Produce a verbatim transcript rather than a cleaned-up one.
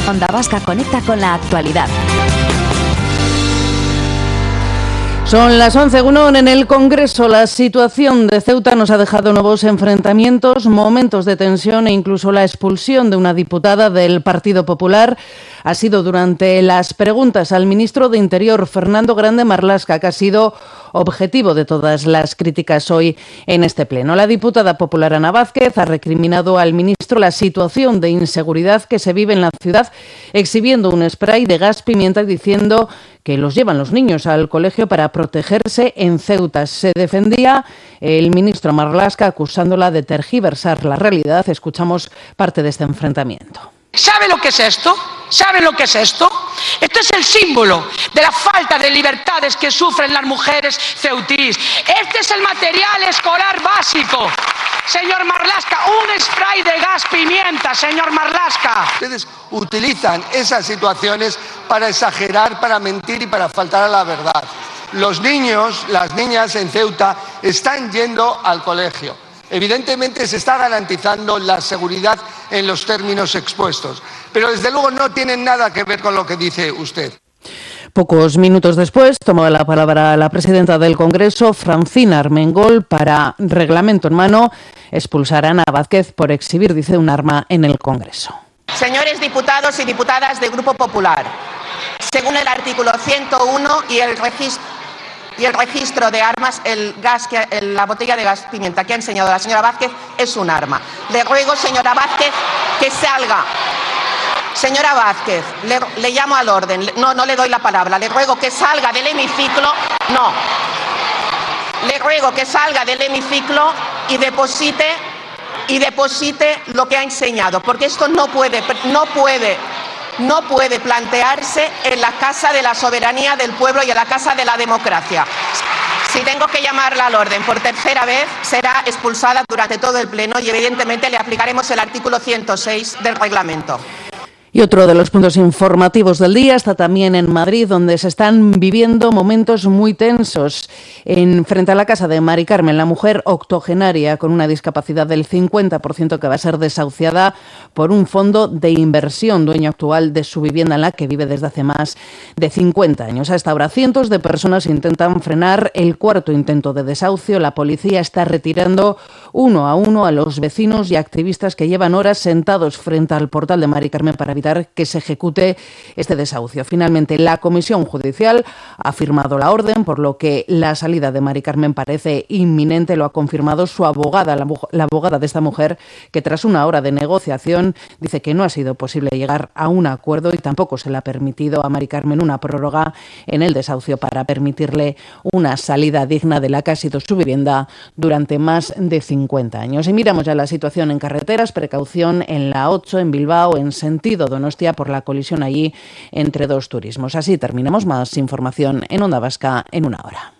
Onda Vasca conecta con la actualidad. Son las once, Gunón. En el Congreso, la situación de Ceuta nos ha dejado nuevos enfrentamientos, momentos de tensión e incluso la expulsión de una diputada del Partido Popular. Ha sido durante las preguntas al ministro de Interior, Fernando Grande Marlaska, que ha sido objetivo de todas las críticas hoy en este pleno. La diputada popular Ana Vázquez ha recriminado al ministro la situación de inseguridad que se vive en la ciudad, exhibiendo un spray de gas pimienta y diciendo que los llevan los niños al colegio para protegerse en Ceuta. Se defendía el ministro Marlaska acusándola de tergiversar la realidad. Escuchamos parte de este enfrentamiento. ¿Sabe lo que es esto? ¿Saben lo que es esto? Esto es el símbolo de la falta de libertades que sufren las mujeres ceutís. Este es el material escolar básico. Señor Marlaska, un spray de gas pimienta, señor Marlaska. Ustedes utilizan esas situaciones para exagerar, para mentir y para faltar a la verdad. Los niños, las niñas en Ceuta están yendo al colegio. Evidentemente se está garantizando la seguridad en los términos expuestos, pero desde luego no tienen nada que ver con lo que dice usted. Pocos minutos después tomó la palabra la presidenta del Congreso, Francina Armengol, para, reglamento en mano, expulsar a Ana Vázquez por exhibir, dice, un arma en el Congreso. Señores diputados y diputadas del Grupo Popular, según el artículo ciento uno y el registro y el registro de armas, el gas que, el, la botella de gas pimienta que ha enseñado la señora Vázquez es un arma. Le ruego, señora Vázquez, que salga. Señora Vázquez, le, le llamo al orden. No, no le doy la palabra. Le ruego que salga del hemiciclo. No. Le ruego que salga del hemiciclo y deposite y deposite lo que ha enseñado, porque esto no puede, no puede. no puede plantearse en la Casa de la Soberanía del Pueblo y en la Casa de la Democracia. Si tengo que llamarla al orden por tercera vez, será expulsada durante todo el pleno y evidentemente le aplicaremos el artículo ciento seis del reglamento. Y otro de los puntos informativos del día está también en Madrid, donde se están viviendo momentos muy tensos. En, frente a la casa de Mari Carmen, la mujer octogenaria con una discapacidad del cincuenta por ciento que va a ser desahuciada por un fondo de inversión, dueño actual de su vivienda en la que vive desde hace más de cincuenta años. A esta hora, cientos de personas intentan frenar el cuarto intento de desahucio. La policía está retirando uno a uno a los vecinos y activistas que llevan horas sentados frente al portal de Mari Carmen para evitar que se ejecute este desahucio. Finalmente, la Comisión Judicial ha firmado la orden, por lo que la salida de Mari Carmen parece inminente. Lo ha confirmado su abogada, la, la abogada de esta mujer, que tras una hora de negociación dice que no ha sido posible llegar a un acuerdo y tampoco se le ha permitido a Mari Carmen una prórroga en el desahucio para permitirle una salida digna de la que ha sido su vivienda durante más de cincuenta años. Y miramos ya la situación en carreteras. Precaución en la ocho, en Bilbao, en sentido Donostia, por la colisión allí entre dos turismos. Así terminamos. Más información en Onda Vasca en una hora.